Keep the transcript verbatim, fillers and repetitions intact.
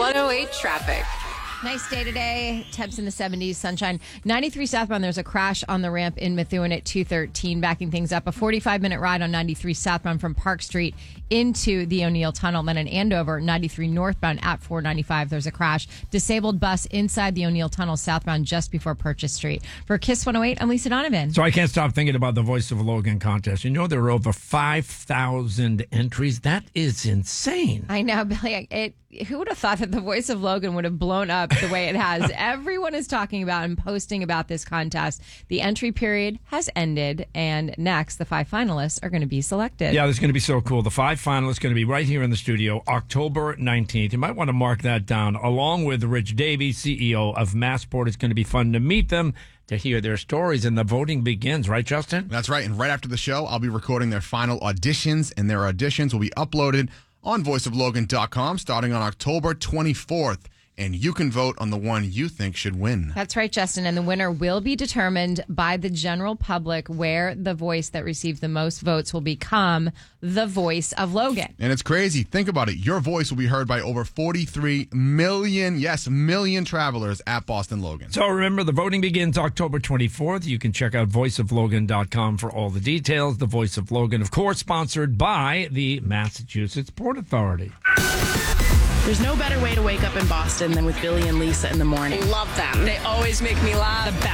one oh eight traffic. Nice day today. Temps in the seventies, sunshine. ninety-three southbound, there's a crash on the ramp in Methuen at two thirteen, backing things up. A forty-five minute ride on ninety-three southbound from Park Street into the O'Neill Tunnel. Then in Andover, ninety-three northbound at four ninety-five, there's a crash. Disabled bus inside the O'Neill Tunnel southbound just before Purchase Street. For Kiss one oh eight, I'm Lisa Donovan. So I can't stop thinking about the Voice of Logan contest. You know, there are over five thousand entries. That is insane. I know, Billy. It, who would have thought that the Voice of Logan would have blown up the way it has? Everyone is talking about and posting about this contest. The entry period has ended, and next, the five finalists are going to be selected. Yeah, this is going to be so cool. The five finalists are going to be right here in the studio, October nineteenth. You might want to mark that down, along with Rich Davies, C E O of Massport. It's going to be fun to meet them, to hear their stories, and the voting begins, right, Justin? That's right, and right after the show, I'll be recording their final auditions, and their auditions will be uploaded on voice of logan dot com starting on October twenty-fourth. And you can vote on the one you think should win. That's right, Justin. And the winner will be determined by the general public, where the voice that receives the most votes will become the Voice of Logan. And it's crazy. Think about it. Your voice will be heard by over forty-three million, yes, million travelers at Boston Logan. So remember, the voting begins October twenty-fourth. You can check out voice of logan dot com for all the details. The Voice of Logan, of course, sponsored by the Massachusetts Port Authority. There's no better way to wake up in Boston than with Billy and Lisa in the morning. Love them. They always make me laugh. The best.